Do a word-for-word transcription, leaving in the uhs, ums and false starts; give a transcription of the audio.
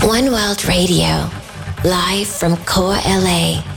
One World Radio, live from Core L A.